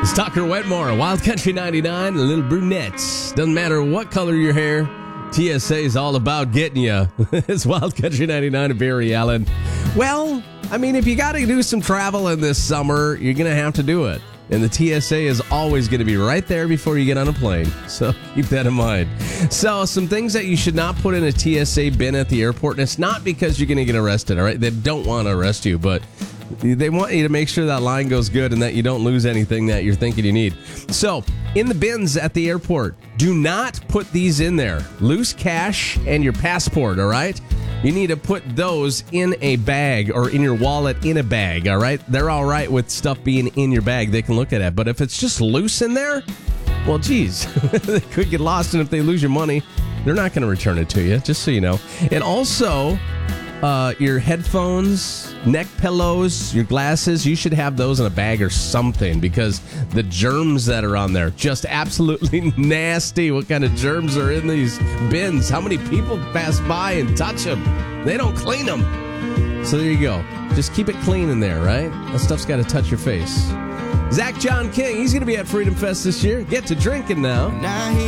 It's Tucker Wetmore, Wild Country 99, the Little Brunettes. Doesn't matter what color your hair, TSA is all about getting you. It's Wild Country 99 of Barry Allen. Well, I mean, if you got to do some travel in this summer, you're going to have to do it. And the TSA is always going to be right there before you get on a plane. So keep that in mind. So some things that you should not put in a TSA bin at the airport. And it's not because you're going to get arrested, all right? They don't want to arrest you, but they want you to make sure that line goes good and that you don't lose anything that you're thinking you need. So in the bins at the airport, do not put these in there. Loose cash and your passport, all right? You need to put those in a bag or in your wallet in a bag, all right? They're all right with stuff being in your bag. They can look at it. But if it's just loose in there, well, geez, they could get lost. And if they lose your money, they're not going to return it to you, just so you know. And also, your headphones, neck pillows, your glasses, you should have those in a bag or something because the germs that are on there, just absolutely nasty. What kind of germs are in these bins? How many people pass by and touch them? They don't clean them. So there you go. Just keep it clean in there, right? That stuff's got to touch your face. Zach John King, he's going to be at Freedom Fest this year. Get to drinking now.